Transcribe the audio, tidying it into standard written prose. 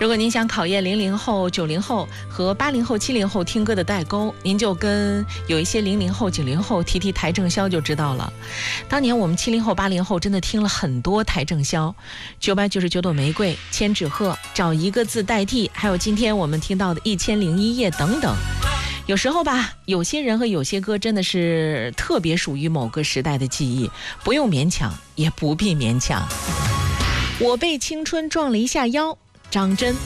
如果您想考验00后、90后和80后、70后听歌的代沟，您就跟有一些00后、90后提台正宵就知道了。当年我们70后、80后真的听了很多台正宵，999朵玫瑰、千纸鹤、找一个字代替，还有今天我们听到的1001夜等等。有时候吧，有些人和有些歌真的是特别属于某个时代的记忆，不用勉强，也不必勉强。我被青春撞了一下腰，张真。